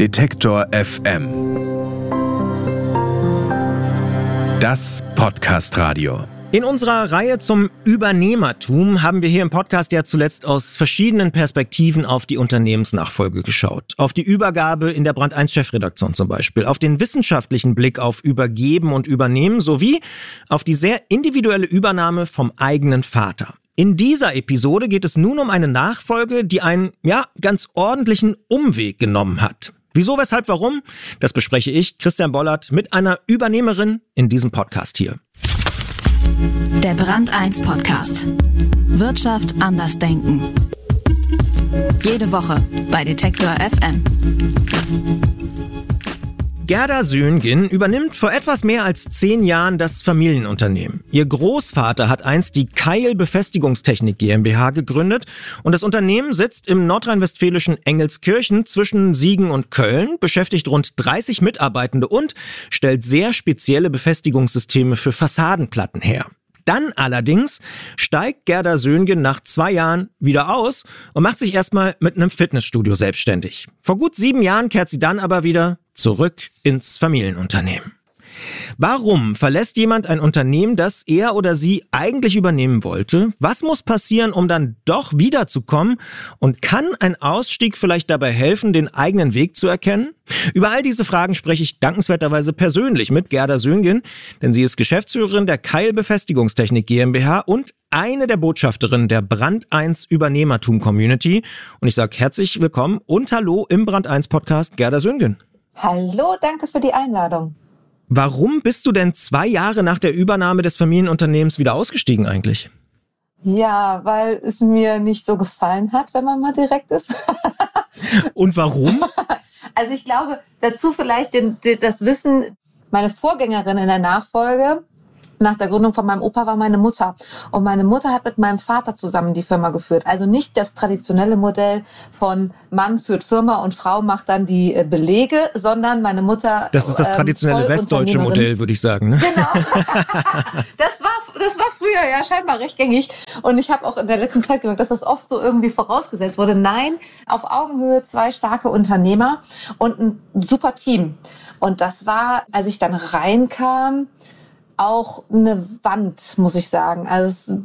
Detektor FM. Das Podcast-Radio. In unserer Reihe zum Übernehmertum haben wir hier im Podcast ja zuletzt aus verschiedenen Perspektiven auf die Unternehmensnachfolge geschaut. Auf die Übergabe in der Brand 1 Chefredaktion zum Beispiel, auf den wissenschaftlichen Blick auf Übergeben und Übernehmen sowie auf die sehr individuelle Übernahme vom eigenen Vater. In dieser Episode geht es nun um eine Nachfolge, die einen, ganz ordentlichen Umweg genommen hat. Wieso, weshalb, warum? Das bespreche ich, Christian Bollert, mit einer Übernehmerin in diesem Podcast hier. Der Brand 1 Podcast. Wirtschaft anders denken. Jede Woche bei Detektor FM. Gerda Söhngen übernimmt vor etwas mehr als 10 Jahren das Familienunternehmen. Ihr Großvater hat einst die Keil Befestigungstechnik GmbH gegründet und das Unternehmen sitzt im nordrhein-westfälischen Engelskirchen zwischen Siegen und Köln, beschäftigt rund 30 Mitarbeitende und stellt sehr spezielle Befestigungssysteme für Fassadenplatten her. Dann allerdings steigt Gerda Söhngen nach 2 Jahren wieder aus und macht sich erstmal mit einem Fitnessstudio selbstständig. Vor gut 7 Jahren kehrt sie dann aber wieder zurück ins Familienunternehmen. Warum verlässt jemand ein Unternehmen, das er oder sie eigentlich übernehmen wollte? Was muss passieren, um dann doch wiederzukommen? Und kann ein Ausstieg vielleicht dabei helfen, den eigenen Weg zu erkennen? Über all diese Fragen spreche ich dankenswerterweise persönlich mit Gerda Söhngen, denn sie ist Geschäftsführerin der Keil Befestigungstechnik GmbH und eine der Botschafterinnen der Brand 1 Übernehmertum Community. Und ich sage herzlich willkommen und hallo im Brand 1 Podcast, Gerda Söhngen. Hallo, danke für die Einladung. Warum bist du denn 2 Jahre nach der Übernahme des Familienunternehmens wieder ausgestiegen eigentlich? Ja, weil es mir nicht so gefallen hat, wenn man mal direkt ist. Und warum? Also ich glaube, dazu vielleicht das Wissen, meine Vorgängerin in der Nachfolge nach der Gründung von meinem Opa war meine Mutter. Und meine Mutter hat mit meinem Vater zusammen die Firma geführt. Also nicht das traditionelle Modell von Mann führt Firma und Frau macht dann die Belege, sondern meine Mutter... Das ist das traditionelle westdeutsche Modell, würde ich sagen. Ne? Genau. Das war früher ja scheinbar recht gängig. Und ich habe auch in der letzten Zeit gemerkt, dass das oft so irgendwie vorausgesetzt wurde. Nein, auf Augenhöhe 2 starke Unternehmer und ein super Team. Und das war, als ich dann reinkam, auch eine Wand, muss ich sagen. Also